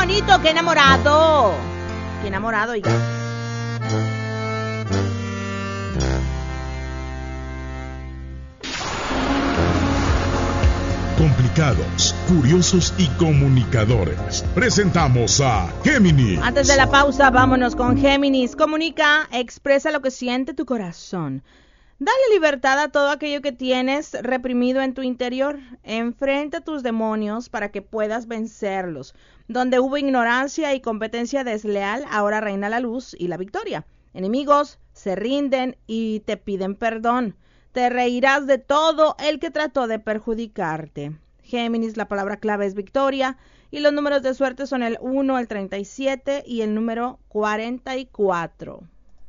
bonito, qué enamorado. Qué enamorado, oiga. Complicados, curiosos y comunicadores. Presentamos a Géminis. Antes de la pausa, vámonos con Géminis. Comunica, expresa lo que siente tu corazón. Dale libertad a todo aquello que tienes reprimido en tu interior. Enfrenta tus demonios para que puedas vencerlos. Donde hubo ignorancia y competencia desleal, ahora reina la luz y la victoria. Enemigos se rinden y te piden perdón. Te reirás de todo el que trató de perjudicarte. Géminis, la palabra clave es victoria y los números de suerte son el 1, el 37 y el número 44.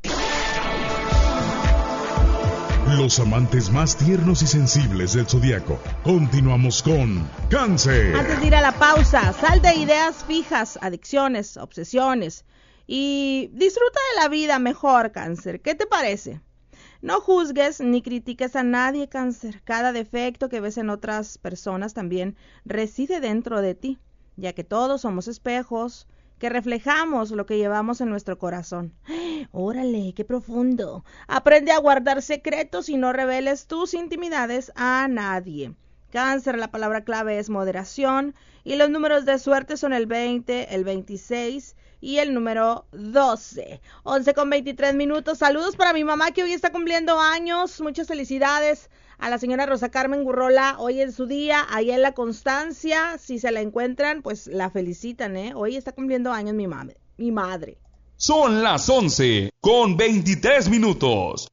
Los amantes más tiernos y sensibles del zodiaco. Continuamos con Cáncer. Antes de ir a la pausa, sal de ideas fijas, adicciones, obsesiones y disfruta de la vida mejor, Cáncer. ¿Qué te parece? No juzgues ni critiques a nadie, Cáncer. Cada defecto que ves en otras personas también reside dentro de ti, ya que todos somos espejos que reflejamos lo que llevamos en nuestro corazón. Órale, qué profundo. Aprende a guardar secretos y no reveles tus intimidades a nadie. Cáncer, la palabra clave es moderación y los números de suerte son el 20, el 26 y el número 12. 11:23. Saludos para mi mamá que hoy está cumpliendo años. Muchas felicidades a la señora Rosa Carmen Gurrola. Hoy es su día, ahí en La Constancia. Si se la encuentran, pues la felicitan, ¿eh? Hoy está cumpliendo años mi madre. Son las 11:23.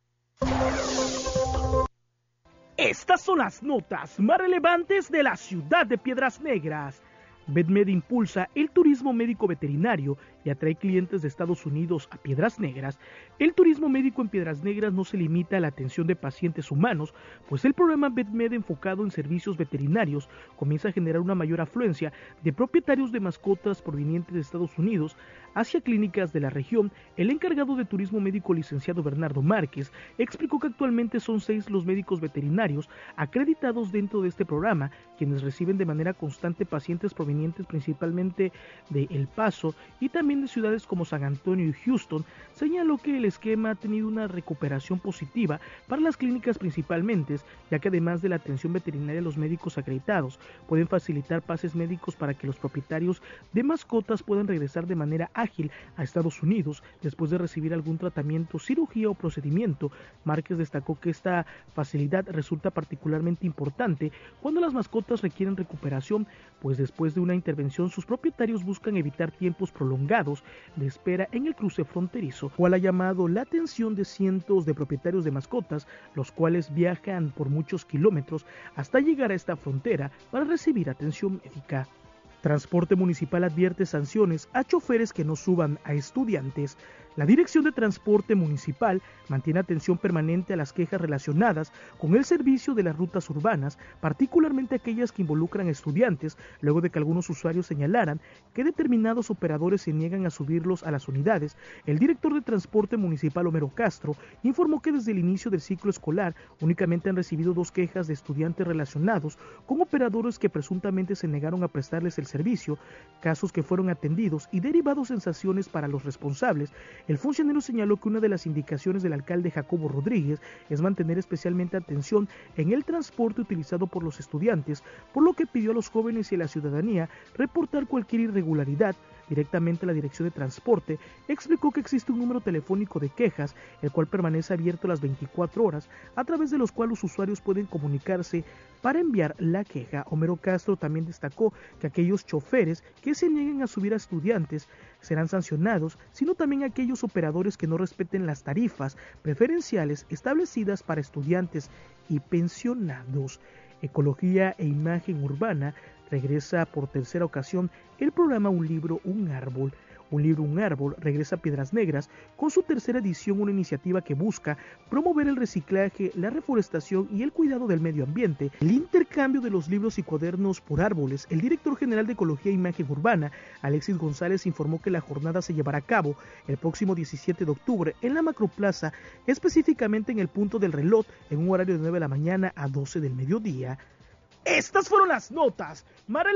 Estas son las notas más relevantes de la ciudad de Piedras Negras. VetMed impulsa el turismo médico veterinario y atrae clientes de Estados Unidos a Piedras Negras. El turismo médico en Piedras Negras no se limita a la atención de pacientes humanos, pues el programa VetMed enfocado en servicios veterinarios comienza a generar una mayor afluencia de propietarios de mascotas provenientes de Estados Unidos hacia clínicas de la región. El encargado de turismo médico, licenciado Bernardo Márquez, explicó que actualmente son 6 los médicos veterinarios acreditados dentro de este programa, quienes reciben de manera constante pacientes provenientes principalmente de El Paso y también de ciudades como San Antonio y Houston. Señaló que el esquema ha tenido una recuperación positiva para las clínicas principalmente, ya que además de la atención veterinaria, los médicos acreditados pueden facilitar pases médicos para que los propietarios de mascotas puedan regresar de manera ágil a Estados Unidos después de recibir algún tratamiento, cirugía o procedimiento. Márquez destacó que esta facilidad resulta particularmente importante cuando las mascotas requieren recuperación, pues después de una intervención sus propietarios buscan evitar tiempos prolongados de espera en el cruce fronterizo, cual ha llamado la atención de cientos de propietarios de mascotas, los cuales viajan por muchos kilómetros hasta llegar a esta frontera para recibir atención médica. Transporte Municipal advierte sanciones a choferes que no suban a estudiantes. La Dirección de Transporte Municipal mantiene atención permanente a las quejas relacionadas con el servicio de las rutas urbanas, particularmente aquellas que involucran a estudiantes, luego de que algunos usuarios señalaran que determinados operadores se niegan a subirlos a las unidades. El director de Transporte Municipal, Homero Castro, informó que desde el inicio del ciclo escolar únicamente han recibido 2 quejas de estudiantes relacionados con operadores que presuntamente se negaron a prestarles el servicio, casos que fueron atendidos y derivados en sanciones para los responsables. El funcionario señaló que una de las indicaciones del alcalde Jacobo Rodríguez es mantener especialmente atención en el transporte utilizado por los estudiantes, por lo que pidió a los jóvenes y a la ciudadanía reportar cualquier irregularidad directamente a la Dirección de Transporte. Explicó que existe un número telefónico de quejas, el cual permanece abierto las 24 horas, a través de los cuales los usuarios pueden comunicarse para enviar la queja. Homero Castro también destacó que aquellos choferes que se nieguen a subir a estudiantes serán sancionados, sino también aquellos operadores que no respeten las tarifas preferenciales establecidas para estudiantes y pensionados. Ecología e Imagen Urbana regresa por tercera ocasión el programa Un Libro, Un Árbol. Un Libro, Un Árbol regresa a Piedras Negras con su tercera edición, una iniciativa que busca promover el reciclaje, la reforestación y el cuidado del medio ambiente, el intercambio de los libros y cuadernos por árboles. El director general de Ecología e Imagen Urbana, Alexis González, informó que la jornada se llevará a cabo el próximo 17 de octubre en la Macroplaza, específicamente en el punto del reloj, en un horario de 9 de la mañana a 12 del mediodía. Estas fueron las notas más relevantes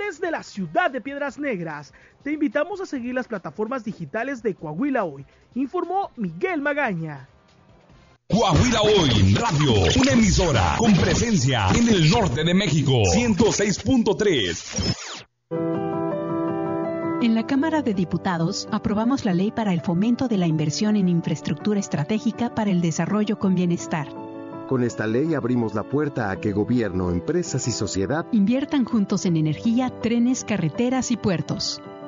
desde la ciudad de Piedras Negras, te invitamos a seguir las plataformas digitales de Coahuila Hoy, informó Miguel Magaña. Coahuila Hoy Radio, una emisora con presencia en el norte de México, 106.3. En la Cámara de Diputados aprobamos la ley para el fomento de la inversión en infraestructura estratégica para el desarrollo con bienestar. Con esta ley abrimos la puerta a que gobierno, empresas y sociedad inviertan juntos en energía, trenes, carreteras y puertos.